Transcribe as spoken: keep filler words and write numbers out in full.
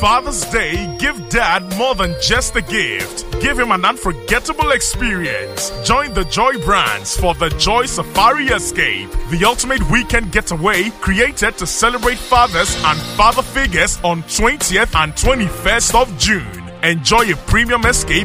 Father's Day, give dad more than just a gift. Give him an unforgettable experience. Join the Joy Brands for the Joy Safari Escape, the ultimate weekend getaway created to celebrate fathers and father figures on twentieth and twenty-first of June. Enjoy a premium escape